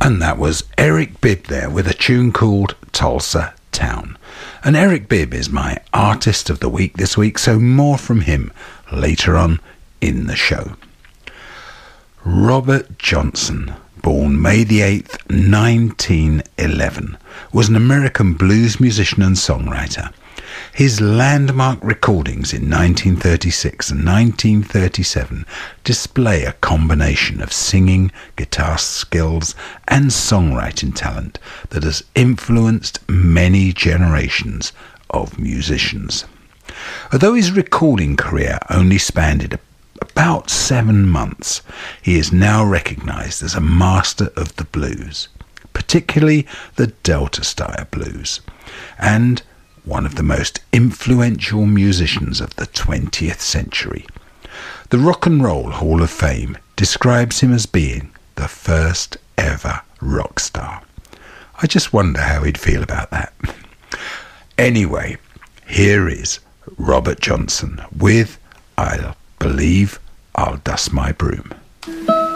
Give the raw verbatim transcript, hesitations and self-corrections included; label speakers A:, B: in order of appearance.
A: And that was Eric Bibb there with a tune called Tulsa Town. And Eric Bibb is my artist of the week this week, so more from him later on in the show. Robert Johnson, born May the eighth, nineteen eleven, was an American blues musician and songwriter. His landmark recordings in nineteen thirty-six and nineteen thirty-seven display a combination of singing, guitar skills and songwriting talent that has influenced many generations of musicians. Although his recording career only spanned about seven months, he is now recognised as a master of the blues, particularly the Delta style blues, and one of the most influential musicians of the twentieth century. The Rock and Roll Hall of Fame describes him as being the first ever rock star. I just wonder how he'd feel about that. Anyway, here is Robert Johnson with I Believe I'll Dust My Broom.